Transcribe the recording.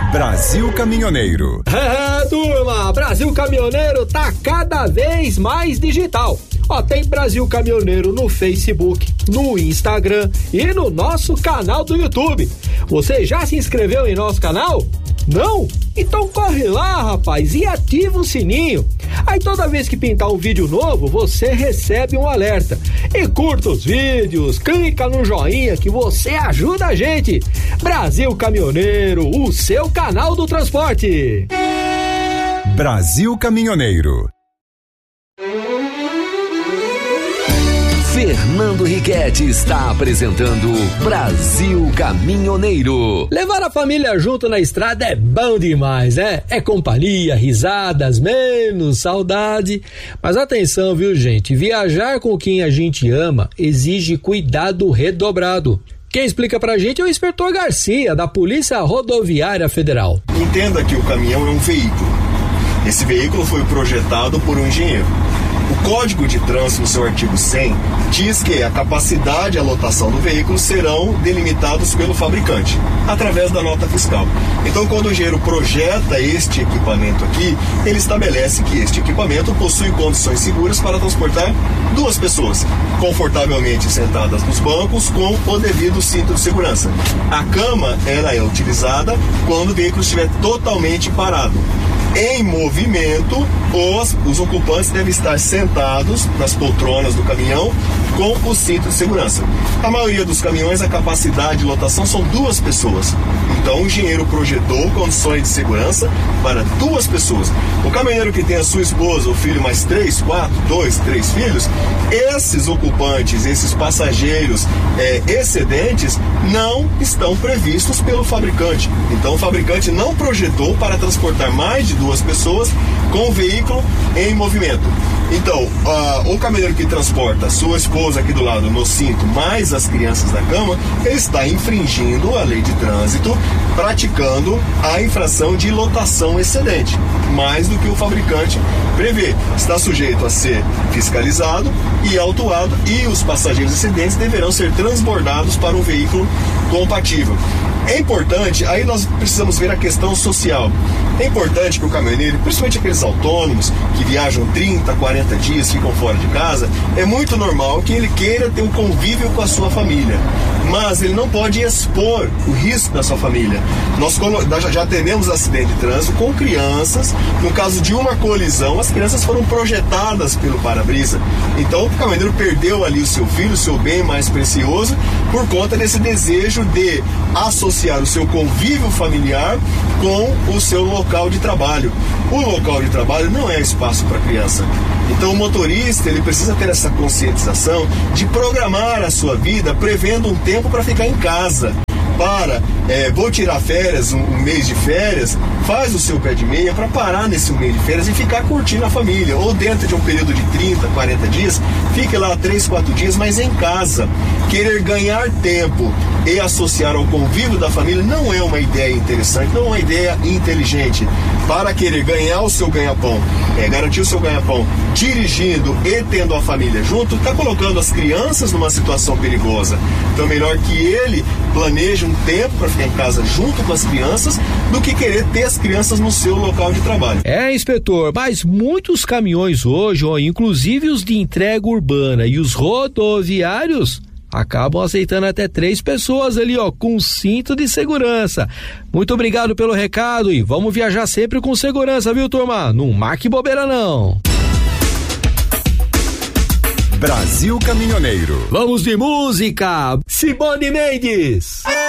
Brasil Caminhoneiro. Turma, Brasil Caminhoneiro tá cada vez mais digital. Ó, tem Brasil Caminhoneiro no Facebook, no Instagram e no nosso canal do YouTube. Você já se inscreveu em nosso canal? Não? Então corre lá, rapaz, e ativa o sininho. Aí toda vez que pintar um vídeo novo, você recebe um alerta. E curta os vídeos, clica no joinha que você ajuda a gente. Brasil Caminhoneiro, o seu canal do transporte. Brasil Caminhoneiro. Fernando Riquetti está apresentando Brasil Caminhoneiro. Levar a família junto na estrada é bom demais, né? É companhia, risadas, menos saudade. Mas atenção, viu, gente? Viajar com quem a gente ama exige cuidado redobrado. Quem explica pra gente é o inspetor Garcia, da Polícia Rodoviária Federal. Entenda que o caminhão é um veículo. Esse veículo foi projetado por um engenheiro. O Código de Trânsito, no seu artigo 100, diz que a capacidade e a lotação do veículo serão delimitados pelo fabricante, através da nota fiscal. Então, quando o engenheiro projeta este equipamento aqui, ele estabelece que este equipamento possui condições seguras para transportar duas pessoas, confortavelmente sentadas nos bancos, com o devido cinto de segurança. A cama, ela é utilizada quando o veículo estiver totalmente parado. Em movimento, os ocupantes devem estar sentados nas poltronas do caminhão com o cinto de segurança. A maioria dos caminhões, a capacidade de lotação são duas pessoas. Então, o engenheiro projetou condições de segurança para duas pessoas. O caminhoneiro que tem a sua esposa, o filho mais 3, 4, 2, 3 filhos, esses ocupantes, esses passageiros excedentes não estão previstos pelo fabricante. Então, o fabricante não projetou para transportar mais de duas pessoas com o veículo em movimento. Então, o caminhoneiro que transporta sua esposa aqui do lado no cinto, mais as crianças na cama, ele está infringindo a lei de trânsito, praticando a infração de lotação excedente, mais do que o fabricante prevê. Está sujeito a ser fiscalizado e autuado, e os passageiros excedentes deverão ser transbordados para um veículo compatível. É importante, aí nós precisamos ver a questão social. É importante que o caminhoneiro, principalmente aqueles autônomos que viajam 30, 40 dias, ficam fora de casa, é muito normal que ele queira ter um convívio com a sua família, mas ele não pode expor o risco da sua família. Nós já atendemos acidente de trânsito com crianças. No caso de uma colisão, as crianças foram projetadas pelo para-brisa. Então o caminhoneiro perdeu ali o seu filho, o seu bem mais precioso, por conta desse desejo de associar o seu convívio familiar com o seu local de trabalho. O local de trabalho não é espaço para criança. Então o motorista, ele precisa ter essa conscientização de programar a sua vida prevendo um tempo para ficar em casa. Vou tirar férias, um mês de férias, faz o seu pé de meia para parar nesse mês de férias e ficar curtindo a família. Ou dentro de um período de 30, 40 dias, fique lá 3, 4 dias, mas em casa. Querer ganhar tempo e associar ao convívio da família não é uma ideia interessante, não é uma ideia inteligente. Para querer ganhar o seu ganha-pão, garantir o seu ganha-pão dirigindo e tendo a família junto, está colocando as crianças numa situação perigosa. Então é melhor que ele planeje um tempo para ficar em casa junto com as crianças do que querer ter as crianças no seu local de trabalho. Inspetor, mas muitos caminhões hoje, inclusive os de entrega urbana e os rodoviários, acabam aceitando até 3 pessoas ali, com cinto de segurança. Muito obrigado pelo recado e vamos viajar sempre com segurança, viu, turma? Não marque bobeira, não. Brasil Caminhoneiro. Vamos de música. Simone Mendes.